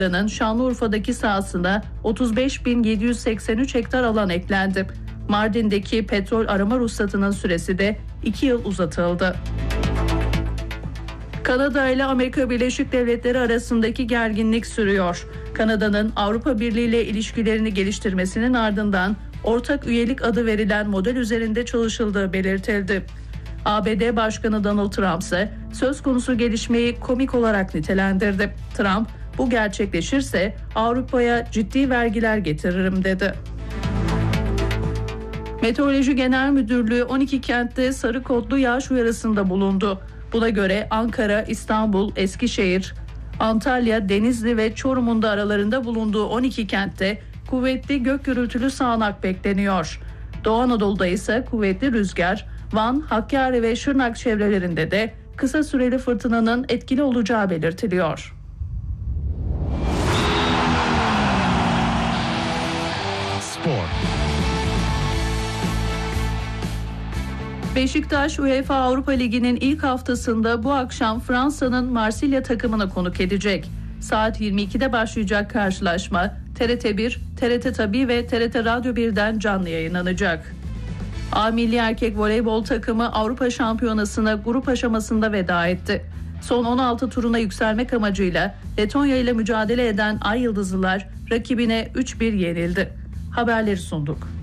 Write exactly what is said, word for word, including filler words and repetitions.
Şanlıurfa'daki sahasına otuz beş bin yedi yüz seksen üç hektar alan eklendi. Mardin'deki petrol arama ruhsatının süresi de iki yıl uzatıldı. Kanada ile Amerika Birleşik Devletleri arasındaki gerginlik sürüyor. Kanada'nın Avrupa Birliği ile ilişkilerini geliştirmesinin ardından ortak üyelik adı verilen model üzerinde çalışıldığı belirtildi. A B D Başkanı Donald Trump ise söz konusu gelişmeyi komik olarak nitelendirdi. Trump, bu gerçekleşirse Avrupa'ya ciddi vergiler getiririm dedi. Meteoroloji Genel Müdürlüğü on iki kentte sarı kodlu yağış uyarısında bulundu. Buna göre Ankara, İstanbul, Eskişehir, Antalya, Denizli ve Çorum'un da aralarında bulunduğu on iki kentte kuvvetli gök gürültülü sağanak bekleniyor. Doğu Anadolu'da ise kuvvetli rüzgar, Van, Hakkari ve Şırnak çevrelerinde de kısa süreli fırtınanın etkili olacağı belirtiliyor. Spor. Beşiktaş UEFA Avrupa Ligi'nin ilk haftasında bu akşam Fransa'nın Marsilya takımını konuk edecek. Saat yirmi ikide başlayacak karşılaşma T R T bir, T R T Tabii ve T R T Radyo birden canlı yayınlanacak. A Milli Erkek Voleybol takımı Avrupa Şampiyonası'na grup aşamasında veda etti. Son on altı turuna yükselmek amacıyla Letonya ile mücadele eden Ay Yıldızlılar rakibine üç bir yenildi. Haberleri sunduk.